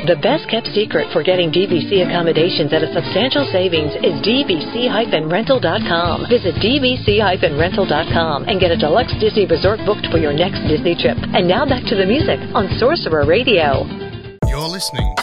The best kept secret for getting DVC accommodations at a substantial savings is dvc-rental.com. Visit dvc-rental.com and get a deluxe Disney resort booked for your next Disney trip. And now back to the music on Sorcerer Radio. You're listening